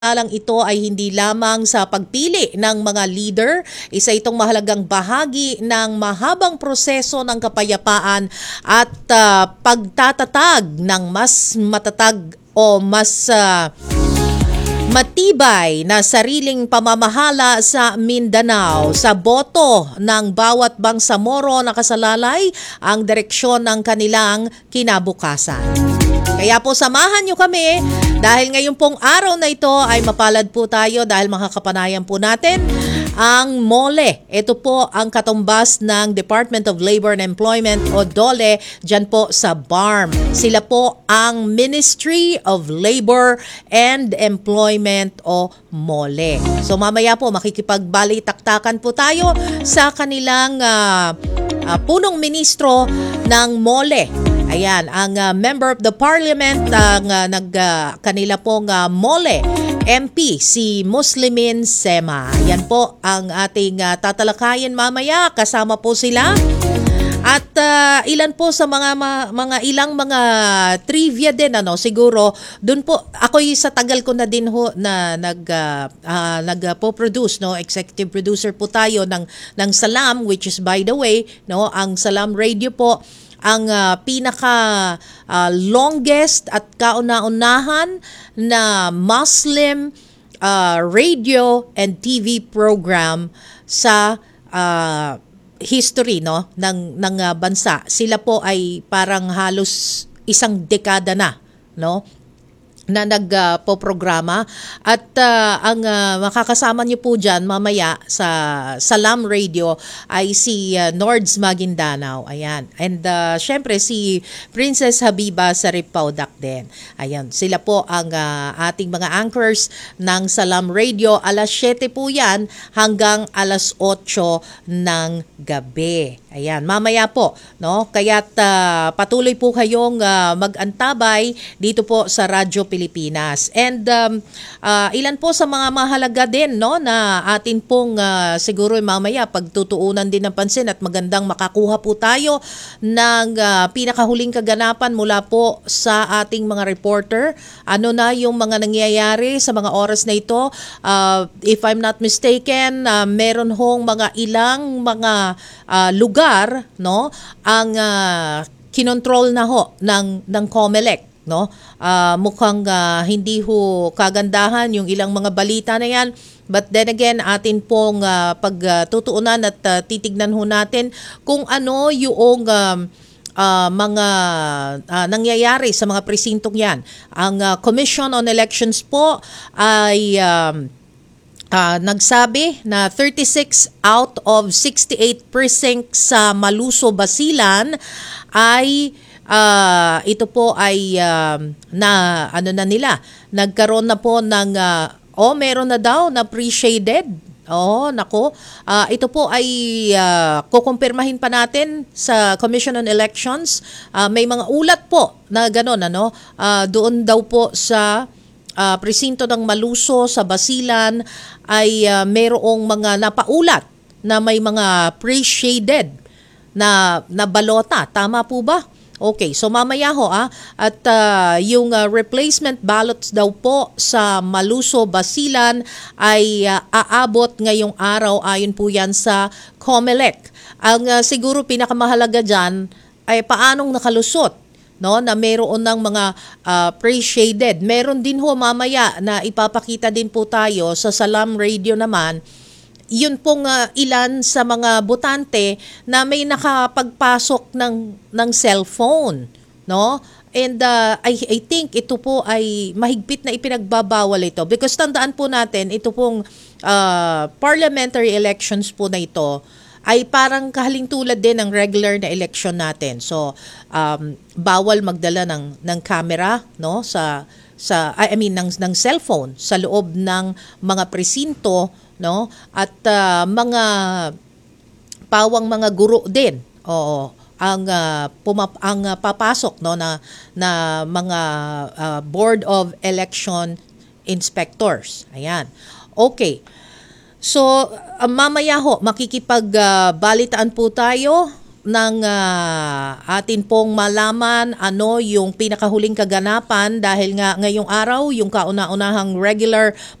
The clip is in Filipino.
Lang ito ay hindi lamang sa pagpili ng mga leader, isa itong mahalagang bahagi ng mahabang proseso ng kapayapaan at pagtatatag ng mas matatag o mas matibay na sariling pamamahala sa Mindanao. Sa boto ng bawat bangsamoro nakasalalay ang direksyon ng kanilang kinabukasan. Kaya po samahan nyo kami dahil ngayon pong araw na ito ay mapalad po tayo dahil makakapanayan po natin ang MOLE. Ito po ang katumbas ng Department of Labor and Employment o DOLE dyan po sa BARM. Sila po ang Ministry of Labor and Employment o MOLE. So mamaya po makikipagbalitaktakan po tayo sa kanilang punong ministro ng MOLE. Ayan, ang Member of the Parliament, ang kanila pong MOLE MP, si Muslimin Sema. Yan po ang ating tatalakayin mamaya. Kasama po sila. At ilan po sa ilang mga trivia din siguro doon po ako'y sa tagal ko na din ho na nagpo-produce executive producer po tayo ng Salam, which is by the way ang Salam Radio po ang pinaka longest at kauna-unahan na Muslim radio and TV program sa history ng bansa. Sila po ay parang halos isang dekada na na nagpo-programa at ang makakasama niyo po dyan mamaya sa Salam Radio ay si Nords Maguindanao. Ayan. And syempre si Princess Habiba Saripaudak din. Ayan. Sila po ang ating mga anchors ng Salam Radio. Alas 7 po yan hanggang alas 8 ng gabi. Ayan. Mamaya po. Kaya't patuloy po kayong mag-antabay dito po sa Radyo Pilipinas. And ilan po sa mga mahalaga din na atin pong siguro mamaya pagtutuunan din ng pansin at magandang makakuha po tayo ng pinakahuling kaganapan mula po sa ating mga reporter. Ano na yung mga nangyayari sa mga oras na ito? If I'm not mistaken, meron hong ilang mga lugar ang kinontrol na ho ng COMELEC. Mukhang hindi ho kagandahan yung ilang mga balita na yan. But then again, atin pong pagtutuunan at titignan ho natin kung ano yung mga nangyayari sa mga presintong yan. Ang Commission on Elections po ay nagsabi na 36 out of 68 precincts sa Maluso, Basilan ay ito po ay nagkaroon na po ng meron na daw na pre-shaded. Ito po ay kukumpirmahin pa natin sa Commission on Elections. May mga ulat po na gano'n doon daw po sa presinto ng Maluso sa Basilan ay mayroong mga napaulat na may mga pre-shaded na balota. Tama po ba? Okay, so mamaya ho at yung replacement ballots daw po sa Maluso, Basilan ay aabot ngayong araw ayon po yan sa COMELEC. Ang siguro pinakamahalaga dyan ay paanong nakalusot na mayroon ng mga pre-shaded. Meron din ho mamaya na ipapakita din po tayo sa Salam Radio naman. Yun pong ilan sa mga botante na may nakapagpasok ng cellphone, And I think ito po ay mahigpit na ipinagbabawal ito because tandaan po natin ito pong parliamentary elections po na ito ay parang kahalintulad din ng regular na election natin. So bawal magdala ng camera ng cellphone sa loob ng mga presinto at mga pawang mga guro din ang papasok na mga Board of Election Inspectors. Ayan. Okay. So mamaya ho makikipagbalitaan po tayo atin pong malaman ano yung pinakahuling kaganapan dahil nga ngayong araw yung kauna-unahang regular